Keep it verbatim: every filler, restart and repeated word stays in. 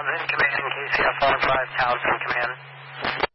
in command, K C F one five, Towers in command.